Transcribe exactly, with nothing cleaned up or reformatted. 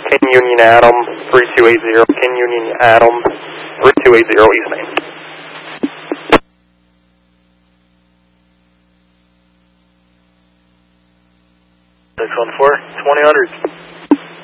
King Union Adam, three two eight zero, King Union Adam, three two eight zero, East Main. six one four, twenty hundred.